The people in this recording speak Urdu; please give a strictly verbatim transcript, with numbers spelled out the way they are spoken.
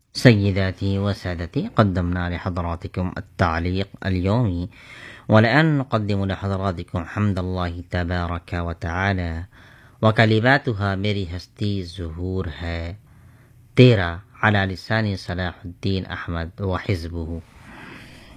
سيداتي وسادتي، قدمنا لحضراتكم التعليق اليومي، والآن نقدم لحضراتكم حمد الله تبارك وتعالى وكلماتها मेरी हस्ती ज़ुहूर है तेरा على لسان صلاح الدين أحمد وحزبه.